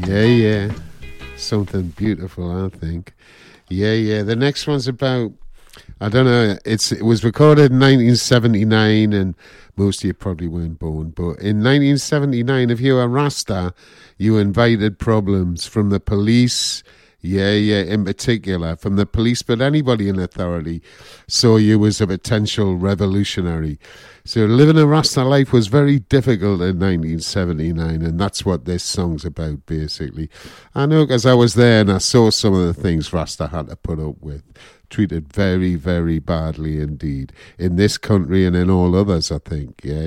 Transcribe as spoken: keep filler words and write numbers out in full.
Yeah, yeah. Something beautiful, I think. Yeah, yeah. The next one's about, I don't know, it's it was recorded in nineteen seventy-nine, and most of you probably weren't born, but in nineteen seventy-nine, if you were a Rasta, you invited problems from the police. Yeah, yeah, in particular, from the police, but anybody in authority saw you as a potential revolutionary. So living a Rasta life was very difficult in nineteen seventy-nine, and that's what this song's about, basically. I know because I was there and I saw some of the things Rasta had to put up with. Treated very, very badly indeed. In this country and in all others, I think, yeah.